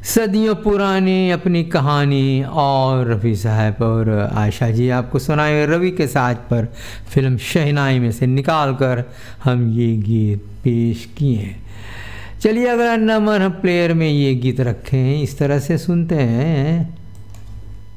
सदियों पुरानी अपनी कहानी और रफ़ी साहब और आयशा जी आपको सुनाए रवि के साथ पर फिल्म शहनाई में से निकाल कर हम ये गीत पेश किए। चलिए अगला नंबर हम प्लेयर में ये गीत रखे हैं, इस तरह से सुनते हैं।